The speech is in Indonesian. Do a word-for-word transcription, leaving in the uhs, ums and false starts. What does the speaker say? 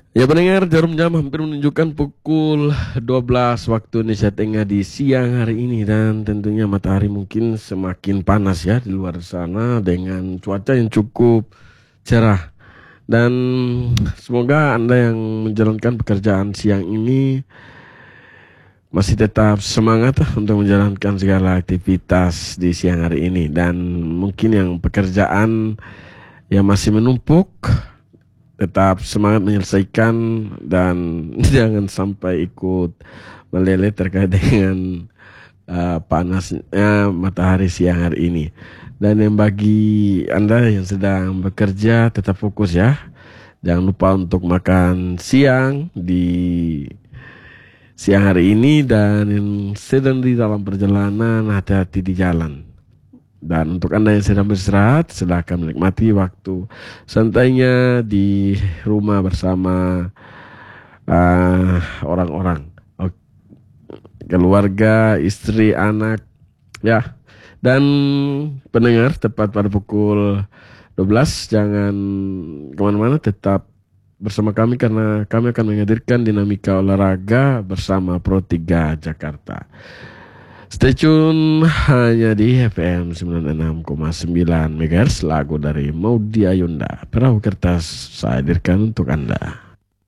Ya pendengar, jarum jam hampir menunjukkan pukul dua belas waktu Indonesia Tengah di siang hari ini. Dan tentunya matahari mungkin semakin panas ya di luar sana dengan cuaca yang cukup cerah. Dan semoga Anda yang menjalankan pekerjaan siang ini masih tetap semangat lah untuk menjalankan segala aktivitas di siang hari ini. Dan mungkin yang pekerjaan yang masih menumpuk, tetap semangat menyelesaikan dan jangan sampai ikut meleleh terkait dengan uh, panasnya matahari siang hari ini. Dan yang bagi Anda yang sedang bekerja tetap fokus ya. Jangan lupa untuk makan siang di siang hari ini, dan yang sedang di dalam perjalanan hati-hati di jalan. Dan untuk Anda yang sedang beristirahat, silakan menikmati waktu santainya di rumah bersama uh, orang-orang, Ok, keluarga, istri, anak, ya. Dan pendengar, tepat pada pukul dua belas, jangan kemana-mana, tetap bersama kami karena kami akan menghadirkan dinamika olahraga bersama Pro tiga Jakarta. Stay tune hanya di F M sembilan puluh enam koma sembilan MHz, lagu dari Maudy Ayunda, Perahu Kertas, saya hadirkan untuk Anda.